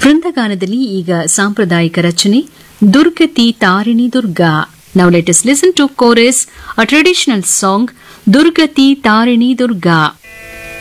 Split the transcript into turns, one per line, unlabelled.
ವೃಂದಗಾನದಲ್ಲಿ ಈಗ ಸಾಂಪ್ರದಾಯಿಕ ರಚನೆ ದುರ್ಗತಿ ತಾರಿಣಿ Durga. Now let us listen to chorus, a traditional song, Durgati Tarini Durga.